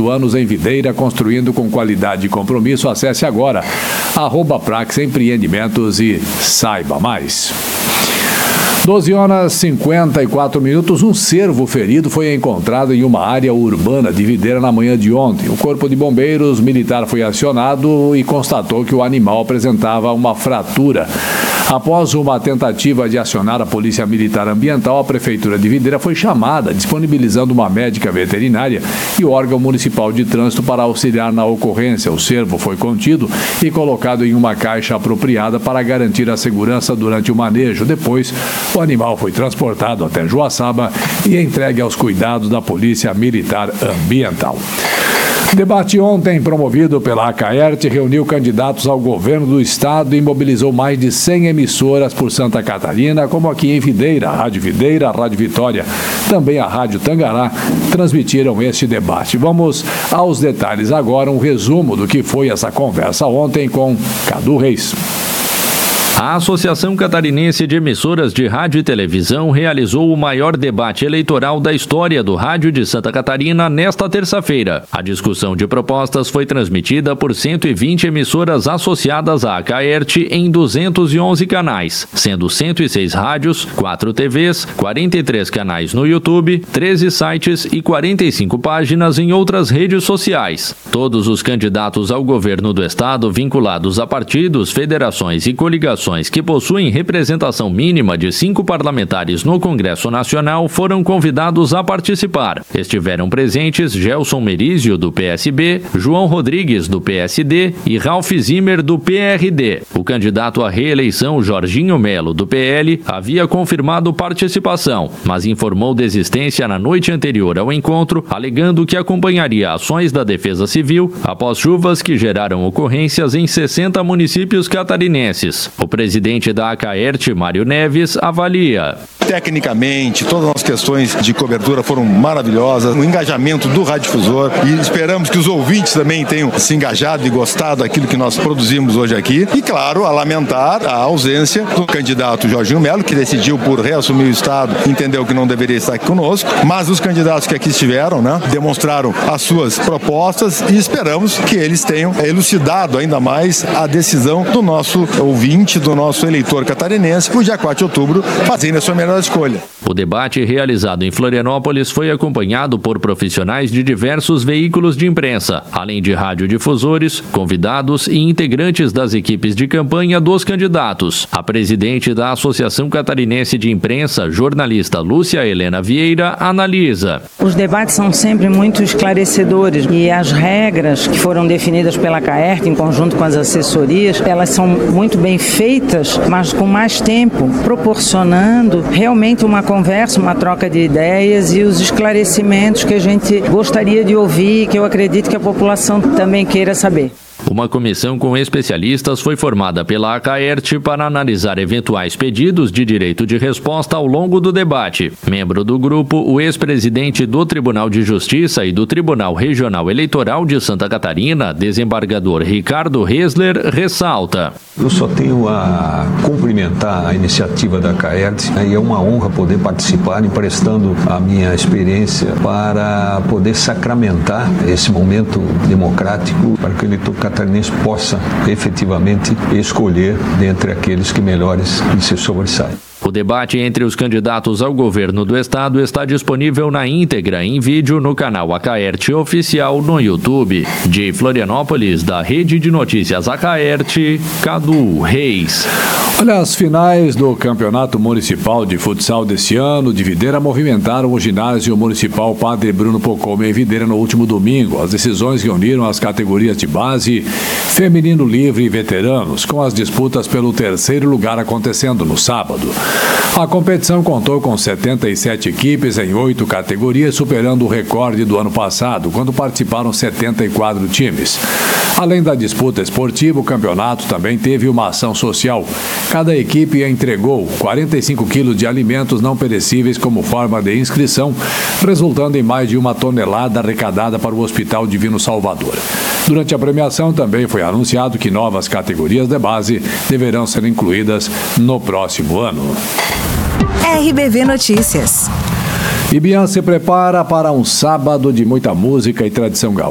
28 anos em Videira, construindo com qualidade e compromisso. Acesse agora @Prax Empreendimentos e saiba mais. 12h54. Um cervo ferido foi encontrado em uma área urbana de Videira na manhã de ontem. O Corpo de Bombeiros Militar foi acionado e constatou que o animal apresentava uma fratura. Após uma tentativa de acionar a Polícia Militar Ambiental, a Prefeitura de Videira foi chamada, disponibilizando uma médica veterinária e o órgão municipal de trânsito para auxiliar na ocorrência. O cervo foi contido e colocado em uma caixa apropriada para garantir a segurança durante o manejo. Depois, o animal foi transportado até Joaçaba e entregue aos cuidados da Polícia Militar Ambiental. Debate ontem, promovido pela Acaerte, reuniu candidatos ao governo do estado e mobilizou mais de 100 emissoras por Santa Catarina, como aqui em Videira, a Rádio Vitória, também a Rádio Tangará, transmitiram este debate. Vamos aos detalhes agora, um resumo do que foi essa conversa ontem com Cadu Reis. A Associação Catarinense de Emissoras de Rádio e Televisão realizou o maior debate eleitoral da história do rádio de Santa Catarina nesta terça-feira. A discussão de propostas foi transmitida por 120 emissoras associadas à Acaerte em 211 canais, sendo 106 rádios, 4 TVs, 43 canais no YouTube, 13 sites e 45 páginas em outras redes sociais. Todos os candidatos ao governo do estado vinculados a partidos, federações e coligações que possuem representação mínima de 5 parlamentares no Congresso Nacional foram convidados a participar. Estiveram presentes Gelson Merizio, do PSB, João Rodrigues, do PSD e Ralph Zimmer, do PRD. O candidato à reeleição, Jorginho Melo, do PL, havia confirmado participação, mas informou desistência na noite anterior ao encontro, alegando que acompanharia ações da Defesa Civil após chuvas que geraram ocorrências em 60 municípios catarinenses. O presidente da Acaerte, Mário Neves, avalia. Tecnicamente, todas as questões de cobertura foram maravilhosas, o engajamento do radiodifusor, e esperamos que os ouvintes também tenham se engajado e gostado daquilo que nós produzimos hoje aqui. E, claro, a lamentar a ausência do candidato Jorginho Melo, que decidiu por reassumir o Estado, entendeu que não deveria estar aqui conosco, mas os candidatos que aqui estiveram, demonstraram as suas propostas e esperamos que eles tenham elucidado ainda mais a decisão do nosso ouvinte, do nosso eleitor catarinense, por dia 4 de outubro, fazendo a sua melhor escolha. O debate realizado em Florianópolis foi acompanhado por profissionais de diversos veículos de imprensa, além de radiodifusores, convidados e integrantes das equipes de campanha dos candidatos. A presidente da Associação Catarinense de Imprensa, jornalista Lúcia Helena Vieira, analisa. Os debates são sempre muito esclarecedores e as regras que foram definidas pela Acaerte em conjunto com as assessorias, elas são muito bem feitas, mas com mais tempo, proporcionando realmente uma conversa, uma troca de ideias e os esclarecimentos que a gente gostaria de ouvir, que eu acredito que a população também queira saber. Uma comissão com especialistas foi formada pela Acaerte para analisar eventuais pedidos de direito de resposta ao longo do debate. Membro do grupo, o ex-presidente do Tribunal de Justiça e do Tribunal Regional Eleitoral de Santa Catarina, desembargador Ricardo Resler, ressalta. Eu só tenho a cumprimentar a iniciativa da Acaerte, e é uma honra poder participar, emprestando a minha experiência para poder sacramentar esse momento democrático para que o eleitor catarinense possa efetivamente escolher dentre aqueles que melhores se sobressaem. O debate entre os candidatos ao governo do estado está disponível na íntegra em vídeo no canal Acaerte Oficial no YouTube. De Florianópolis, da Rede de Notícias Acaerte, Cadu Reis. Olha, as finais do Campeonato Municipal de Futsal deste ano de Videira movimentaram o ginásio municipal Padre Bruno Pocome em Videira no último domingo. As decisões reuniram as categorias de base, feminino livre e veteranos, com as disputas pelo terceiro lugar acontecendo no sábado. A competição contou com 77 equipes em 8 categorias, superando o recorde do ano passado, quando participaram 74 times. Além da disputa esportiva, o campeonato também teve uma ação social. Cada equipe entregou 45 quilos de alimentos não perecíveis como forma de inscrição, resultando em mais de 1 tonelada arrecadada para o Hospital Divino Salvador. Durante a premiação também foi anunciado que novas categorias de base deverão ser incluídas no próximo ano. RBV Notícias. Ibiam se prepara para um sábado de muita música e tradição gaúcha.